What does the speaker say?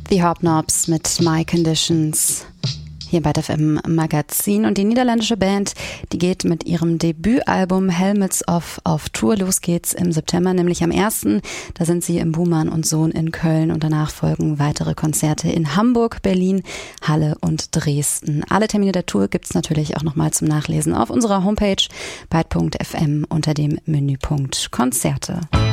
The Hobnobs mit My Conditions hier bei FM Magazin. Und die niederländische Band, die geht mit ihrem Debütalbum Helmets Off auf Tour. Los geht's im September, nämlich am 1. Da sind sie im Buhmann und Sohn in Köln und danach folgen weitere Konzerte in Hamburg, Berlin, Halle und Dresden. Alle Termine der Tour gibt's natürlich auch nochmal zum Nachlesen auf unserer Homepage byte.fm unter dem Menüpunkt Konzerte.